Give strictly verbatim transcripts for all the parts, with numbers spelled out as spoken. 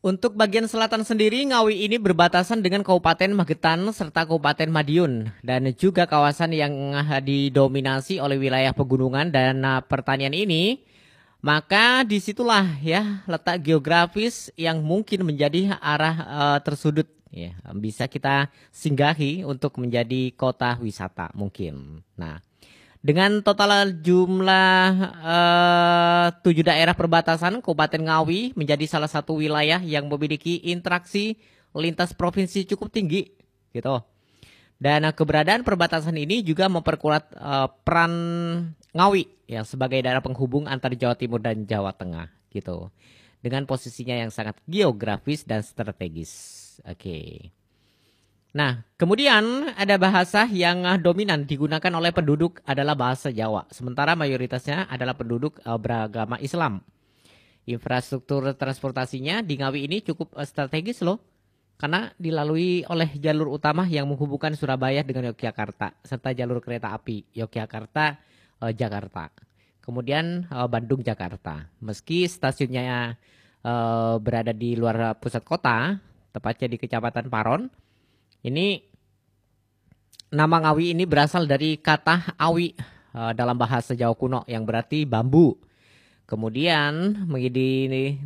Untuk bagian selatan sendiri, Ngawi ini berbatasan dengan Kabupaten Magetan serta Kabupaten Madiun dan juga kawasan yang eh, didominasi oleh wilayah pegunungan dan eh, pertanian ini. Maka disitulah ya letak geografis yang mungkin menjadi arah eh, tersudut ya bisa kita singgahi untuk menjadi kota wisata mungkin. Nah, dengan total jumlah eh, tujuh daerah perbatasan, Kabupaten Ngawi menjadi salah satu wilayah yang memiliki interaksi lintas provinsi cukup tinggi, gitu. Dan eh, keberadaan perbatasan ini juga memperkuat eh, peran Ngawi yang sebagai daerah penghubung antara Jawa Timur dan Jawa Tengah, gitu. Dengan posisinya yang sangat geografis dan strategis. Oke. Nah, kemudian ada bahasa yang eh, dominan digunakan oleh penduduk adalah bahasa Jawa. Sementara mayoritasnya adalah penduduk eh, beragama Islam. Infrastruktur transportasinya di Ngawi ini cukup eh, strategis loh. Karena dilalui oleh jalur utama yang menghubungkan Surabaya dengan Yogyakarta. Serta jalur kereta api Yogyakarta, eh, Jakarta. Kemudian eh, Bandung, Jakarta. Meski stasiunnya eh, berada di luar pusat kota, tepatnya di Kecamatan Paron. Ini nama Ngawi ini berasal dari kata awi uh, dalam bahasa Jawa kuno yang berarti bambu. Kemudian mengidentifikasikan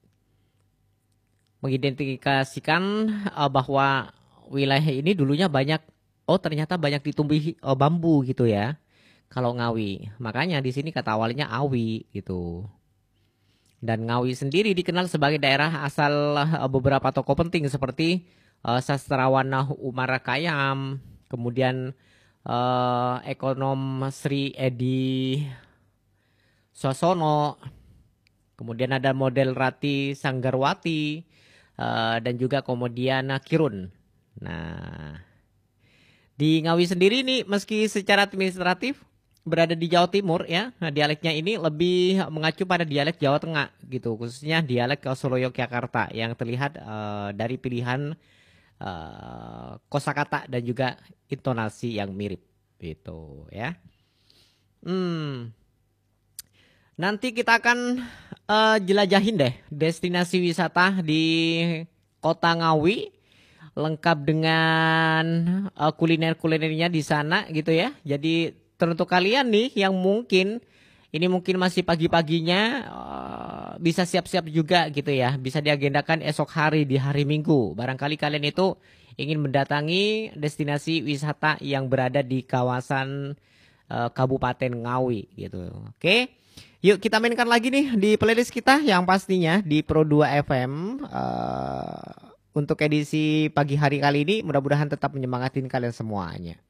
mengidentifikasikan uh, bahwa wilayah ini dulunya banyak, oh ternyata banyak ditumbuhi uh, bambu gitu ya. Kalau Ngawi, makanya di sini kata awalnya awi gitu. Dan Ngawi sendiri dikenal sebagai daerah asal uh, beberapa tokoh penting seperti Uh, sastrawan Umar Khayyam, kemudian uh, ekonom Sri Edi Sosono, kemudian ada model Rati Sanggarwati, uh, dan juga kemudian uh, Kirun. Nah, di Ngawi sendiri nih meski secara administratif berada di Jawa Timur ya, nah, dialeknya ini lebih mengacu pada dialek Jawa Tengah gitu, khususnya dialek Solo Yogyakarta yang terlihat uh, dari pilihan Uh, kosakata dan juga intonasi yang mirip gitu ya. Hmm. Nanti kita akan uh, jelajahin deh destinasi wisata di Kota Ngawi lengkap dengan uh, kuliner-kulinernya di sana gitu ya. Jadi teruntuk kalian nih yang mungkin ini mungkin masih pagi-paginya uh, bisa siap-siap juga gitu ya. Bisa diagendakan esok hari di hari Minggu. Barangkali kalian itu ingin mendatangi destinasi wisata yang berada di kawasan uh, Kabupaten Ngawi gitu. Oke. Yuk kita mainkan lagi nih di playlist kita yang pastinya di Pro dua F M. Uh, untuk edisi pagi hari kali ini mudah-mudahan tetap menyemangatin kalian semuanya.